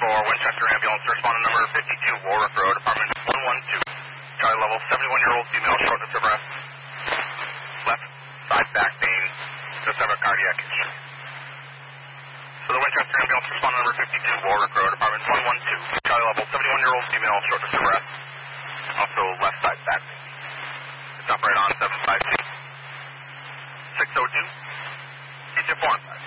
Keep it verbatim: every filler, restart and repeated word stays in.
for Winchester Ambulance, responding number fifty-two, Warwick Road, apartment one one two. Charlie level, seventy-one-year-old female, shortness of breath. Left side back pain, just have a cardiac issue. For the Winchester Ambulance, responding number fifty-two, Warwick Road, apartment one one two. Charlie level, seventy-one-year-old female, shortness of breath. Also left side back pain. It's operate on seven five two, six oh two, T J four.